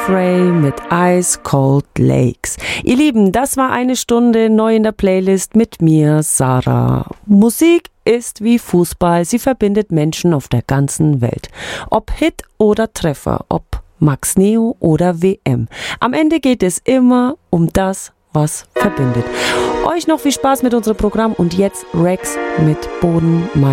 Ray mit Ice Cold Lakes. Ihr Lieben, das war eine Stunde neu in der Playlist mit mir, Sarah. Musik ist wie Fußball, sie verbindet Menschen auf der ganzen Welt. Ob Hit oder Treffer, ob Max Neo oder WM. Am Ende geht es immer um das, was verbindet. Euch noch viel Spaß mit unserem Programm und jetzt Rex mit Boden